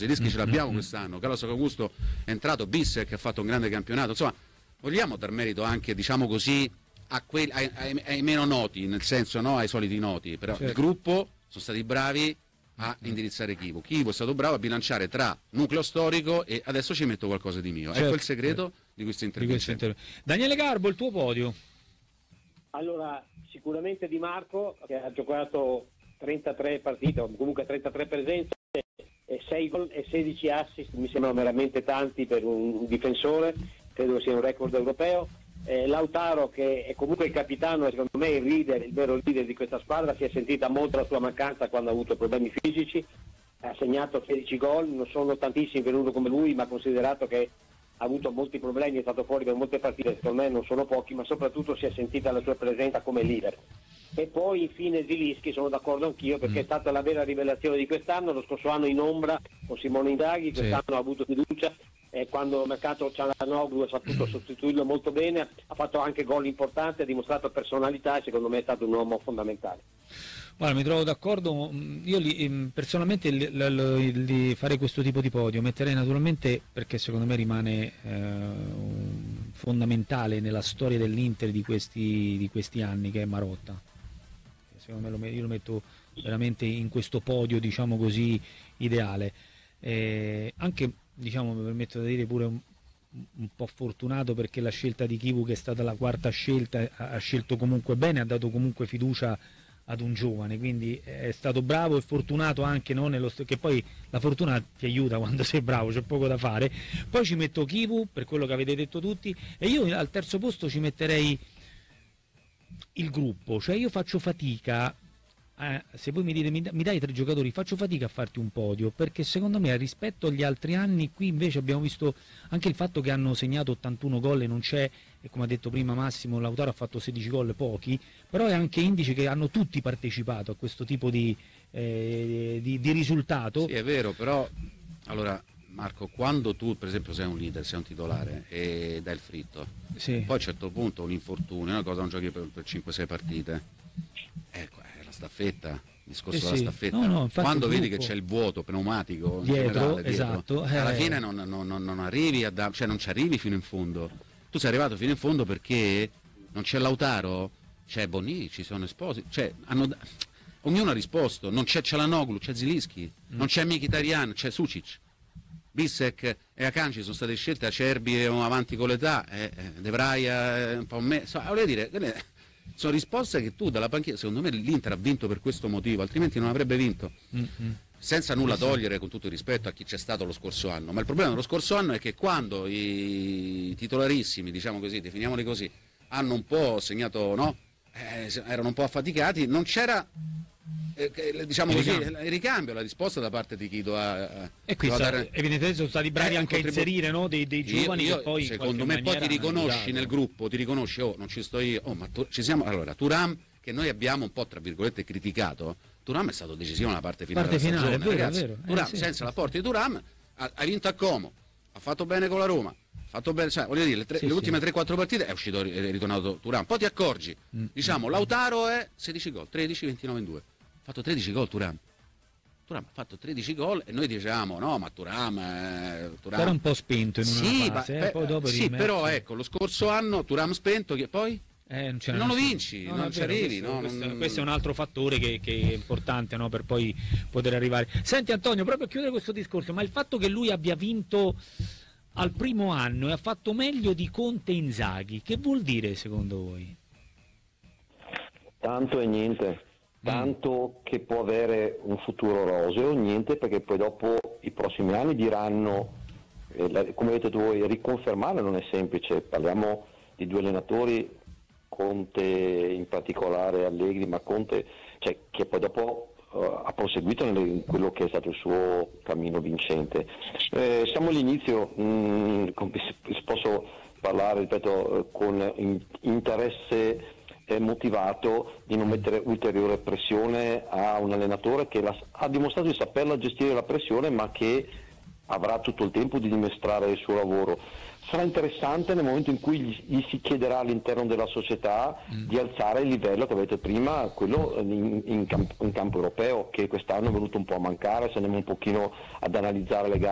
Zelinski ce l'abbiamo quest'anno, Carlos Augusto è entrato, Bissek che ha fatto un grande campionato, insomma vogliamo dar merito anche, diciamo così, ai meno noti, nel senso, no, ai soliti noti, però il gruppo sono stati bravi a indirizzare Chivu è stato bravo a bilanciare tra nucleo storico e adesso ci metto qualcosa di mio, ecco il segreto di questa intervista. Daniele Garbo, il tuo podio. Allora, sicuramente Di Marco, che ha giocato 33 partite, o comunque 33 presenze, e 6 gol e 16 assist, mi sembrano veramente tanti per un difensore, credo sia un record europeo. Lautaro, che è comunque il capitano e secondo me il vero leader di questa squadra, si è sentita molto la sua mancanza quando ha avuto problemi fisici, ha segnato 16 gol, non sono tantissimi per uno come lui, ma considerato che ha avuto molti problemi, è stato fuori per molte partite, secondo me non sono pochi, ma soprattutto si è sentita la sua presenza come leader. E poi infine Zilinski, sono d'accordo anch'io, perché è stata la vera rivelazione di quest'anno. Lo scorso anno in ombra con Simone Inzaghi, quest'anno ha avuto fiducia, e quando il mercato Çalhanoğlu ha saputo sostituirlo molto bene, ha fatto anche gol importanti, ha dimostrato personalità e secondo me è stato un uomo fondamentale. Guarda, mi trovo d'accordo, io personalmente li farei questo tipo di podio, metterei naturalmente, perché secondo me rimane fondamentale nella storia dell'Inter di questi anni, che è Marotta. Secondo me io lo metto veramente in questo podio, diciamo così, ideale. Anche, diciamo, mi permetto di dire pure un po' fortunato, perché la scelta di Chivu, che è stata la quarta scelta, ha scelto comunque bene, ha dato comunque fiducia ad un giovane, quindi è stato bravo e fortunato anche, no, che poi la fortuna ti aiuta quando sei bravo, c'è poco da fare. Poi ci metto Chivu, per quello che avete detto tutti, e io al terzo posto ci metterei il gruppo, cioè io faccio fatica, se voi mi dite mi dai 3 giocatori, faccio fatica a farti un podio, perché secondo me rispetto agli altri anni qui invece abbiamo visto anche il fatto che hanno segnato 81 gol e non c'è, e come ha detto prima Massimo, Lautaro ha fatto 16 gol, pochi, però è anche indice che hanno tutti partecipato a questo tipo di risultato. Sì, è vero, però allora Marco, quando tu per esempio sei un leader, sei un titolare e dai il fritto, poi a un certo punto un infortunio, una cosa, non giochi per 5-6 partite, ecco, è la staffetta, il discorso della staffetta, quando vedi che c'è il vuoto pneumatico dietro, dietro, esatto, alla fine non arrivi cioè non ci arrivi fino in fondo. Tu sei arrivato fino in fondo perché non c'è Lautaro, c'è Bonucci, ci sono Esposi, cioè ognuno ha risposto, non c'è Çalhanoğlu, c'è Zilinski, non c'è Mkhitaryan, c'è Sučić, Bissek e Akanji sono state scelte, Acerbi è avanti con l'età, De Vrij un po' voglio dire, sono risposte che tu dalla panchina, secondo me l'Inter ha vinto per questo motivo, altrimenti non avrebbe vinto. Senza nulla togliere, con tutto il rispetto, a chi c'è stato lo scorso anno, ma il problema dello scorso anno è che quando i titolarissimi, diciamo così, definiamoli così, hanno un po' segnato, no? Erano un po' affaticati, non c'era diciamo così il ricambio, la risposta da parte di Chido e qui evidentemente sono stati bravi anche a inserire, no, dei giovani che poi secondo me poi ti riconosci nel gruppo, ti riconosci, non ci sto io, ma ci siamo. Allora Thuram, che noi abbiamo un po' tra virgolette criticato, Thuram è stato decisivo nella parte finale della stagione, vero, ragazzi. Vero. Thuram, senza l'apporto di Thuram ha vinto a Como, ha fatto bene con la Roma, ha fatto bene, cioè, voglio dire, le ultime 3-4 partite è uscito, è ritornato Thuram, poi ti accorgi, diciamo Lautaro è 16 gol, 13, 29 in 2, ha fatto 13 gol Thuram ha fatto 13 gol e noi dicevamo no, ma Thuram era un po' spento in una fase, poi dopo però ecco, lo scorso anno Thuram spento, che poi non lo vinci, non ci arrivi. Questo è un altro fattore che è importante, no, per poi poter arrivare. Senti Antonio, proprio a chiudere questo discorso, ma il fatto che lui abbia vinto al primo anno e ha fatto meglio di Conte e Inzaghi, che vuol dire secondo voi? Tanto e niente, tanto che può avere un futuro roseo, niente, perché poi dopo i prossimi anni diranno, come avete detto voi, riconfermare non è semplice, parliamo di 2 allenatori, Conte in particolare, Allegri, ma Conte, cioè, che poi dopo ha proseguito in quello che è stato il suo cammino vincente. Siamo all'inizio, posso parlare, ripeto, con interesse motivato di non mettere ulteriore pressione a un allenatore che ha dimostrato di saperla gestire la pressione, ma che avrà tutto il tempo di dimostrare il suo lavoro. Sarà interessante nel momento in cui gli si chiederà all'interno della società di alzare il livello che avete prima, quello in campo europeo, che quest'anno è venuto un po' a mancare, se andiamo un pochino ad analizzare le gare